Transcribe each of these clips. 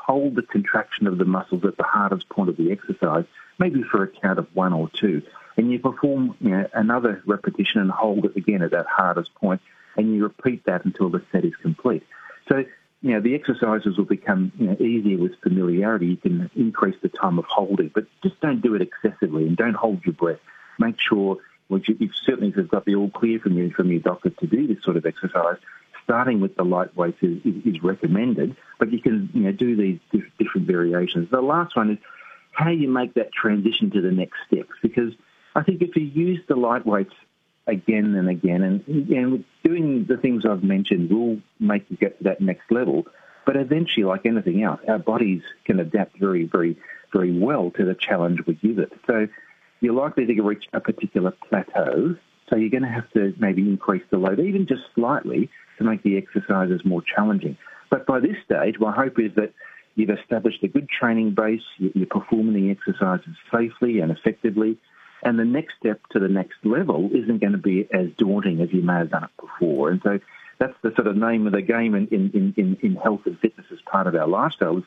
hold the contraction of the muscles at the hardest point of the exercise, maybe for a count of 1 or 2. And you perform another repetition and hold it again at that hardest point, and you repeat that until the set is complete. So, the exercises will become easier with familiarity. You can increase the time of holding, but just don't do it excessively and don't hold your breath. Make sure, certainly if you've got the all clear from your doctor to do this sort of exercise, starting with the light weights is recommended, but you can do these different variations. The last one is how you make that transition to the next steps, because I think if you use the light weights again and again, and doing the things I've mentioned will make you get to that next level, but eventually, like anything else, our bodies can adapt very, very, very well to the challenge we give it. So you're likely to reach a particular plateau, so you're going to have to maybe increase the load, even just slightly, to make the exercises more challenging. But by this stage, my hope is that you've established a good training base, you're performing the exercises safely and effectively, and the next step to the next level isn't going to be as daunting as you may have done it before. And so that's the sort of name of the game in health and fitness as part of our lifestyle.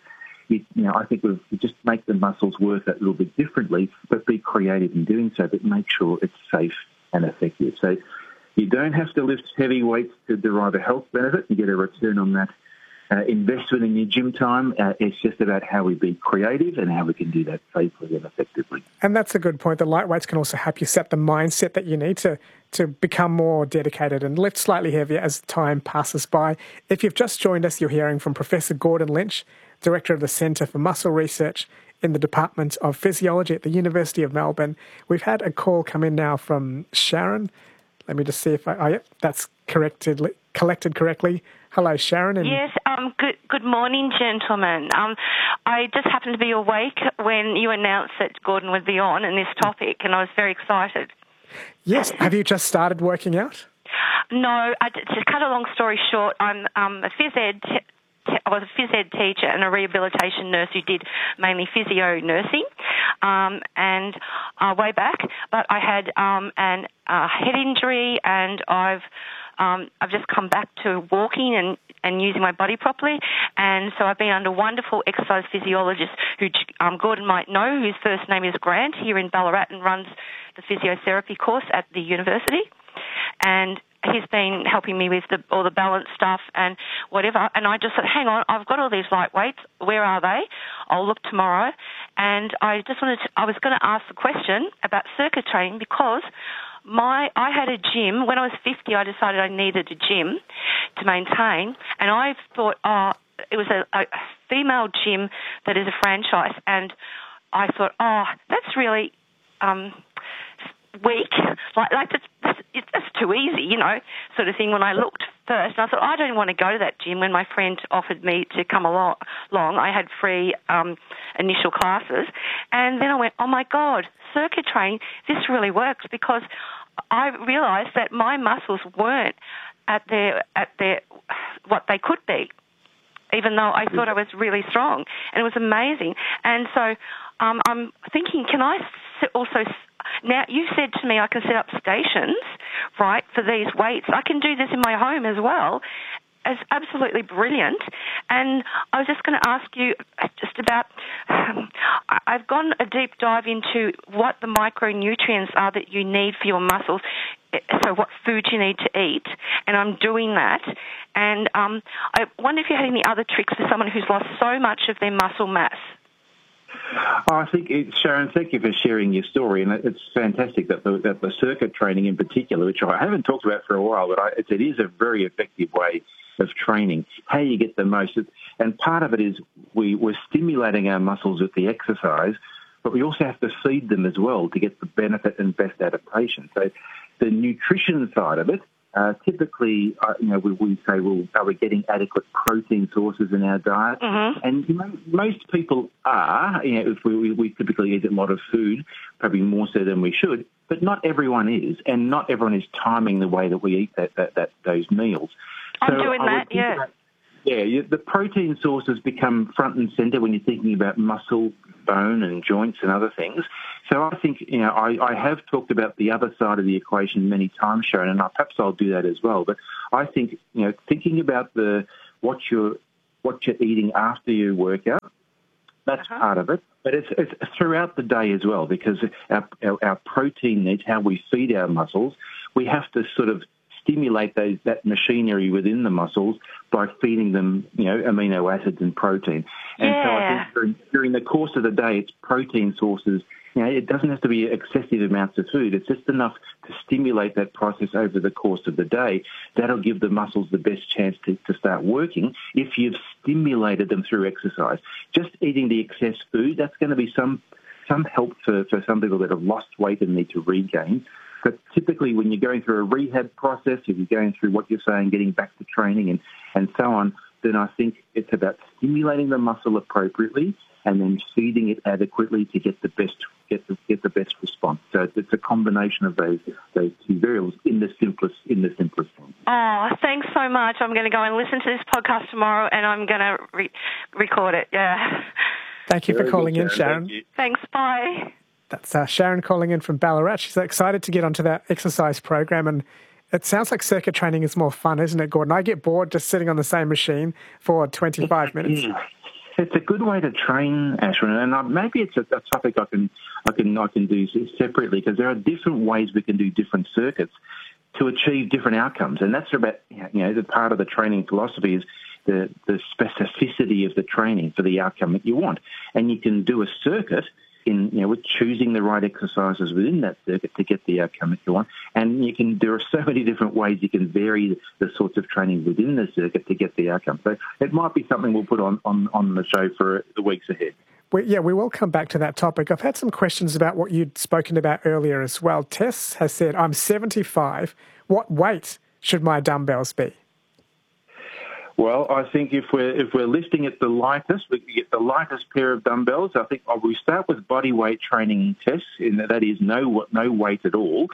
I think we just make the muscles work that little bit differently, but be creative in doing so, but make sure it's safe and effective. So you don't have to lift heavy weights to derive a health benefit. You get a return on that investment in your gym time. It's just about how we be creative and how we can do that safely and effectively. And that's a good point. The light weights can also help you set the mindset that you need to become more dedicated and lift slightly heavier as time passes by. If you've just joined us, you're hearing from Professor Gordon Lynch, Director of the Centre for Muscle Research in the Department of Physiology at the University of Melbourne. We've had a call come in now from Sharon. Let me just see if that's collected correctly. Hello, Sharon. Yes, good morning, gentlemen. I just happened to be awake when you announced that Gordon would be on in this topic, and I was very excited. Yes. Have you just started working out? No, to cut a long story short, I'm a phys ed I was a phys ed teacher and a rehabilitation nurse who did mainly physio nursing, and way back. But I had a head injury, and I've just come back to walking and using my body properly, and so I've been under wonderful exercise physiologists who Gordon might know, whose first name is Grant, here in Ballarat, and runs the physiotherapy course at the university, and he's been helping me with all the balance stuff and whatever. And I just said, hang on, I've got all these light weights. Where are they? I'll look tomorrow. And I was going to ask the question about circuit training because I had a gym. When I was 50, I decided I needed a gym to maintain. And I thought, it was a female gym that is a franchise. And I thought, that's really weak. Like that's too easy, sort of thing. When I looked first, and I thought, I don't want to go to that gym. When my friend offered me to come along, I had free initial classes, and then I went, oh my God, circuit training, this really works, because I realised that my muscles weren't at their what they could be, even though I thought I was really strong, and it was amazing. And so I'm thinking, can I also... Now, you said to me I can set up stations, right, for these weights. I can do this in my home as well. It's absolutely brilliant. And I was just going to ask you just about, I've gone a deep dive into what the micronutrients are that you need for your muscles, so what food you need to eat, and I'm doing that. And I wonder if you had any other tricks for someone who's lost so much of their muscle mass. I think, Sharon, thank you for sharing your story, and it's fantastic that the circuit training in particular, which I haven't talked about for a while, but it is a very effective way of training, how you get the most. And part of it is we're stimulating our muscles with the exercise, but we also have to feed them as well to get the benefit and best adaptation. So the nutrition side of it, typically, we say, well, are we getting adequate protein sources in our diet? Mm-hmm. And most people are. If we typically eat a lot of food, probably more so than we should, but not everyone is, and not everyone is timing the way that we eat those meals. I'm doing that, yeah. The protein sources become front and centre when you're thinking about muscle, bone and joints and other things. So I think, I have talked about the other side of the equation many times, Sharon, and perhaps I'll do that as well. But I think, thinking about what you're eating after you work out That's part of it. But it's throughout the day as well, because our protein needs, how we feed our muscles, we have to sort of stimulate that machinery within the muscles by feeding them, amino acids and protein. And so I think during the course of the day, it's protein sources. It doesn't have to be excessive amounts of food. It's just enough to stimulate that process over the course of the day. That'll give the muscles the best chance to start working if you've stimulated them through exercise. Just eating the excess food, that's going to be some help for some people that have lost weight and need to regain. But typically when you're going through a rehab process, if you're going through what you're saying, getting back to training and so on, then I think it's about stimulating the muscle appropriately and then feeding it adequately to get the best response. So it's a combination of those two variables in the simplest sense. Oh, thanks so much. I'm going to go and listen to this podcast tomorrow, and I'm going to record it. Yeah. Thank you for calling in, Sharon. Thanks. Bye. That's Sharon calling in from Ballarat. She's excited to get onto that exercise program, and it sounds like circuit training is more fun, isn't it, Gordon? I get bored just sitting on the same machine for 25 minutes. Yeah. It's a good way to train, Ashwin, and maybe it's a topic I can do separately, because there are different ways we can do different circuits to achieve different outcomes, and that's about the part of the training philosophy is the specificity of the training for the outcome that you want, and you can do a circuit with choosing the right exercises within that circuit to get the outcome that you want. And there are so many different ways you can vary the sorts of training within the circuit to get the outcome. So it might be something we'll put on the show for the weeks ahead. We will come back to that topic. I've had some questions about what you'd spoken about earlier as well. Tess has said, I'm 75. What weight should my dumbbells be? Well, I think if we're lifting at the lightest, we can get the lightest pair of dumbbells. I think we start with body weight training tests, and that is no weight at all.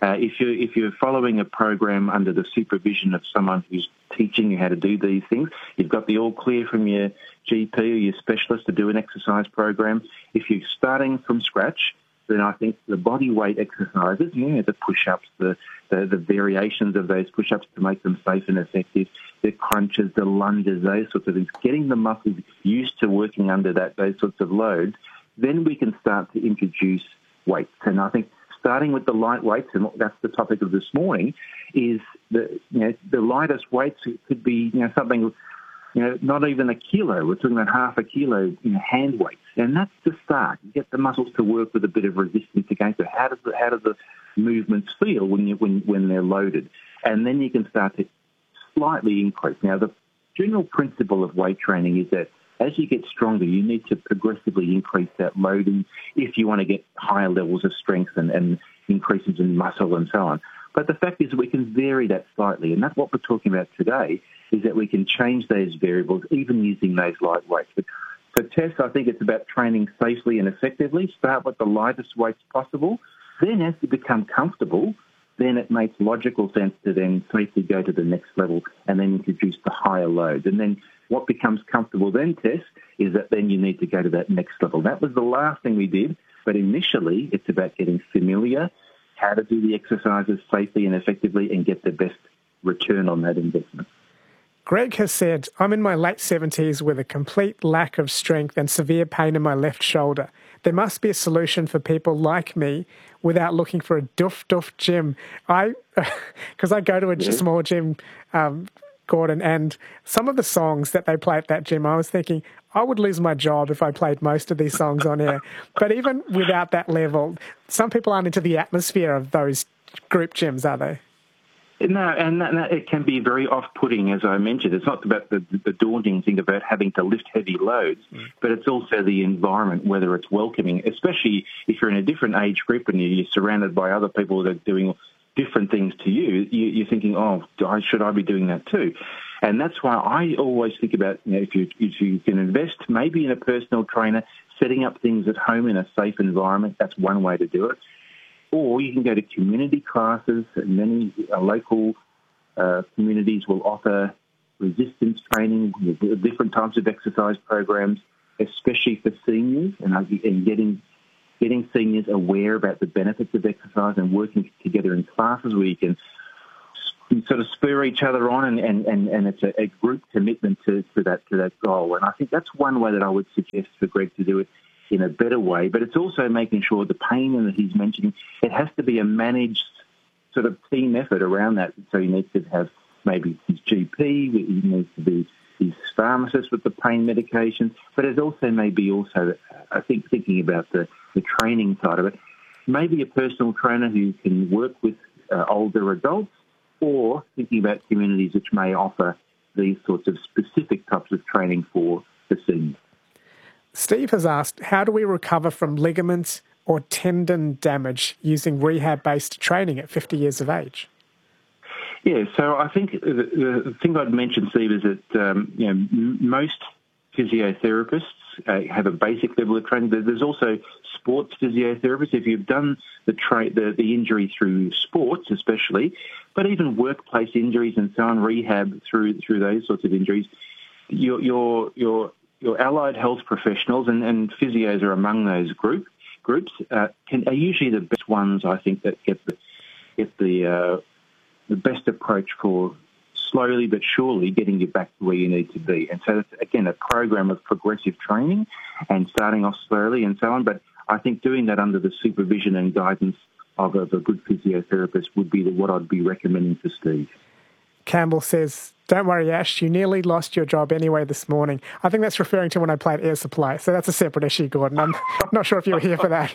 If you're following a program under the supervision of someone who's teaching you how to do these things, you've got the all clear from your GP or your specialist to do an exercise program. If you're starting from scratch, then I think the body weight exercises, the push-ups, the variations of those push-ups to make them safe and effective, the crunches, the lunges, those sorts of things, getting the muscles used to working under those sorts of loads, then we can start to introduce weights. And I think starting with the light weights, and that's the topic of this morning, is the lightest weights could be something, not even a kilo. We're talking about half a kilo hand weights, and that's the start. You get the muscles to work with a bit of resistance against it. How do the movements feel when they're loaded? And then you can start to slightly increase. Now, the general principle of weight training is that as you get stronger, you need to progressively increase that loading if you want to get higher levels of strength and increases in muscle and so on. But the fact is that we can vary that slightly, and that's what we're talking about today, is that we can change those variables even using those light weights. But for Tess, I think it's about training safely and effectively. Start with the lightest weights possible. Then as you become comfortable, then it makes logical sense to then safely go to the next level and then introduce the higher loads. And then what becomes comfortable then, Tess, is that then you need to go to that next level. That was the last thing we did, but initially it's about getting familiar, how to do the exercises safely and effectively and get the best return on that investment. Greg has said, I'm in my late 70s with a complete lack of strength and severe pain in my left shoulder. There must be a solution for people like me without looking for a doof gym. Because I go to a small gym, Gordon, and some of the songs that they play at that gym, I was thinking, I would lose my job if I played most of these songs on air. But even without that level, some people aren't into the atmosphere of those group gyms, are they? No, and it can be very off-putting, as I mentioned. It's not about the daunting thing about having to lift heavy loads, but it's also the environment, whether it's welcoming, especially if you're in a different age group and you're surrounded by other people that are doing different things to you. You're thinking, should I be doing that too? And that's why I always think about, if you can invest maybe in a personal trainer, setting up things at home in a safe environment, that's one way to do it. Or you can go to community classes, and many local communities will offer resistance training, different types of exercise programs, especially for seniors, and getting seniors aware about the benefits of exercise and working together in classes where you can sort of spur each other on, and it's a group commitment to that goal. And I think that's one way that I would suggest for Greg to do it in a better way. But it's also making sure the pain that he's mentioning, it has to be a managed sort of team effort around that. So he needs to have maybe his GP, he needs to be his pharmacist with the pain medication, but it also I think, thinking about the training side of it, maybe a personal trainer who can work with older adults, or thinking about communities which may offer these sorts of specific types of training for the seniors. Steve has asked, how do we recover from ligament or tendon damage using rehab-based training at 50 years of age? Yeah, so I think the thing I'd mention, Steve, is that most physiotherapists have a basic level of training. There's also sports physiotherapists. If you've done the injury through sports, especially, but even workplace injuries and so on, rehab through those sorts of injuries, your allied health professionals and physios are among those groups are usually the best ones, I think, that get the best approach for slowly but surely getting you back to where you need to be. And so it's, again, a program of progressive training and starting off slowly and so on. But I think doing that under the supervision and guidance of a good physiotherapist would be what I'd be recommending for Steve. Campbell says, don't worry, Ash, you nearly lost your job anyway this morning. I think that's referring to when I played Air Supply, so that's a separate issue, Gordon. I'm not sure if you were here for that.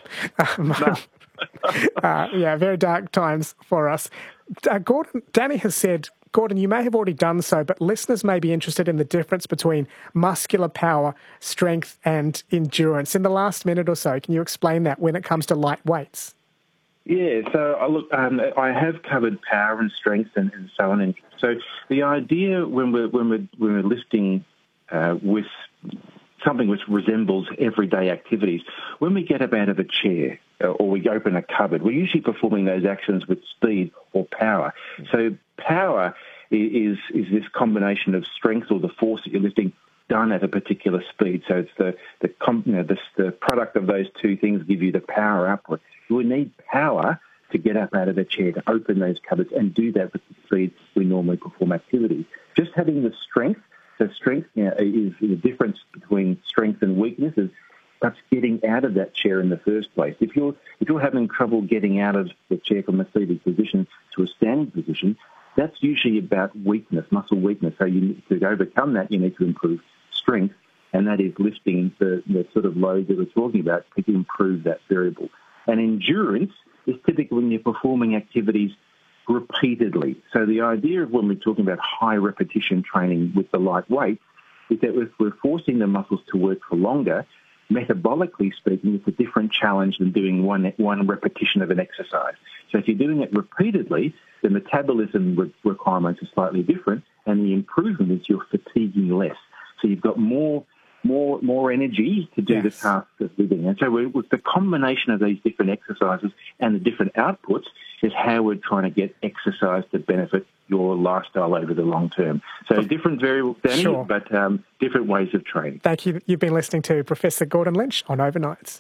Very dark times for us. Gordon, Danny has said, Gordon, you may have already done so, but listeners may be interested in the difference between muscular power, strength and endurance. In the last minute or so, can you explain that when it comes to light weights? Yeah, so I have covered power and strength and so on. And so the idea when we're lifting with something which resembles everyday activities, when we get up out of a chair or we open a cupboard, we're usually performing those actions with speed or power. So power is this combination of strength or the force that you're lifting done at a particular speed. So it's the product of those two things give you the power output. You would need power to get up out of a chair, to open those cupboards and do that with the speed we normally perform activities. Just having the strength, so strength is the difference between strength and weakness, is perhaps getting out of that chair in the first place. If you're having trouble getting out of the chair from a seated position to a standing position, that's usually about weakness, muscle weakness. So to overcome that, you need to improve strength, and that is lifting the sort of load that we're talking about to improve that variable. And endurance is typically when you're performing activities repeatedly. So the idea of when we're talking about high repetition training with the light weight is that if we're forcing the muscles to work for longer, metabolically speaking, it's a different challenge than doing one repetition of an exercise. So if you're doing it repeatedly, the metabolism requirements are slightly different, and the improvement is you're fatiguing less. So you've got more energy to do the task of living. And so with the combination of these different exercises and the different outputs is how we're trying to get exercise to benefit your lifestyle over the long term. So different variables, Danny, sure, but different ways of training. Thank you. You've been listening to Professor Gordon Lynch on Overnights.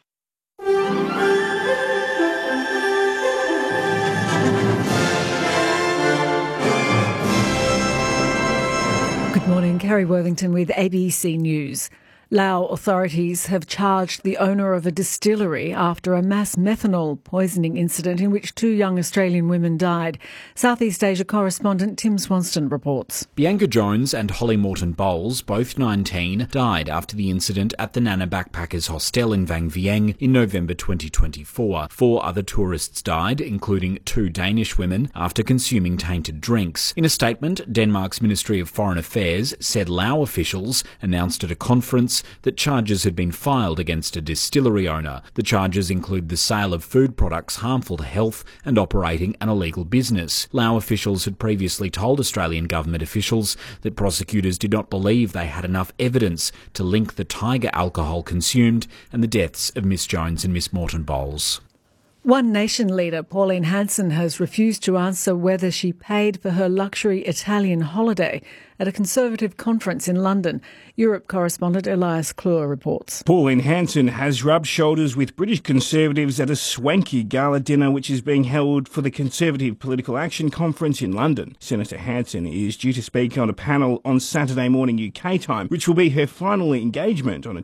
Good morning, Kerry Worthington with ABC News. Laos authorities have charged the owner of a distillery after a mass methanol poisoning incident in which 2 young Australian women died. Southeast Asia correspondent Tim Swanston reports. Bianca Jones and Holly Morton-Bowles, both 19, died after the incident at the Nana Backpackers Hostel in Vang Vieng in November 2024. 4 other tourists died, including 2 Danish women, after consuming tainted drinks. In a statement, Denmark's Ministry of Foreign Affairs said Laos officials announced at a conference that charges had been filed against a distillery owner. The charges include the sale of food products harmful to health and operating an illegal business. Laos officials had previously told Australian government officials that prosecutors did not believe they had enough evidence to link the Tiger alcohol consumed and the deaths of Miss Jones and Miss Morton-Bowles. One Nation leader, Pauline Hanson, has refused to answer whether she paid for her luxury Italian holiday at a Conservative conference in London. Europe correspondent Elias Kluwer reports. Pauline Hanson has rubbed shoulders with British Conservatives at a swanky gala dinner which is being held for the Conservative Political Action Conference in London. Senator Hanson is due to speak on a panel on Saturday morning UK time, which will be her final engagement on a